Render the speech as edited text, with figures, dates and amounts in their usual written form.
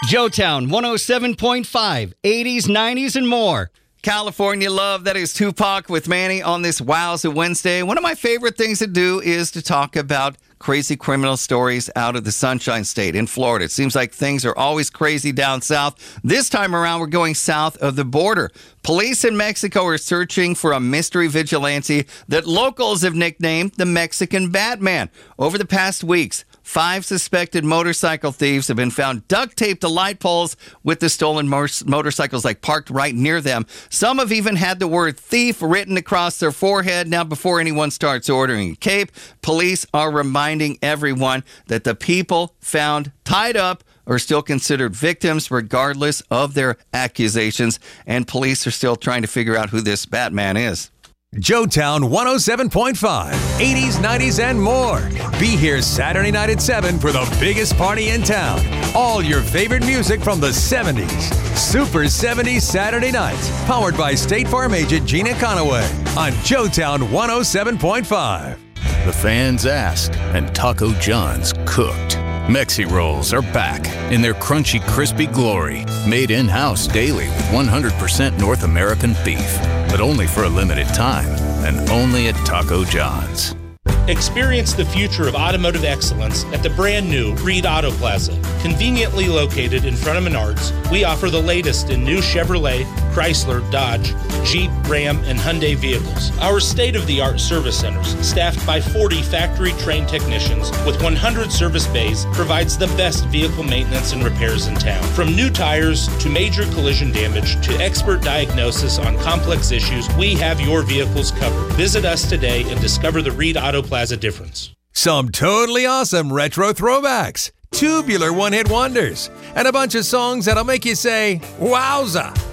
Joetown 107.5, 80s, 90s, and more. California Love, that is Tupac with Manny on this Wowza Wednesday. One of my favorite things to do is to talk about crazy criminal stories out of the Sunshine State in Florida. It seems like things are always crazy down south. This time around, we're going south of the border. Police in Mexico are searching for a mystery vigilante that locals have nicknamed the Mexican Batman. Over the past weeks, 5 suspected motorcycle thieves have been found duct taped to light poles with the stolen motorcycles parked right near them. Some have even had the word thief written across their forehead. Now, before anyone starts ordering a cape, police are reminding everyone that the people found tied up are still considered victims regardless of their accusations, and police are still trying to figure out who this Batman is. Joetown 107.5, 80s, 90s, and more. Be here Saturday night at 7 for the biggest party in town. All your favorite music from the 70s. Super 70s Saturday nights. Powered by State Farm agent Gina Conaway on Joetown 107.5. The fans asked, and Taco John's cooked. Mexi Rolls are back in their crunchy, crispy glory. Made in-house daily with 100% North American beef. But only for a limited time, and only at Taco John's. Experience the future of automotive excellence at the brand new Reed Auto Plaza. Conveniently located in front of Menards, we offer the latest in new Chevrolet, Chrysler, Dodge, Jeep, Ram, and Hyundai vehicles. Our state-of-the-art service centers, staffed by 40 factory-trained technicians with 100 service bays, provides the best vehicle maintenance and repairs in town. From new tires to major collision damage to expert diagnosis on complex issues, we have your vehicles covered. Visit us today and discover the Reed Auto Plaza difference. Some totally awesome retro throwbacks, tubular one-hit wonders, and a bunch of songs that'll make you say, wowza.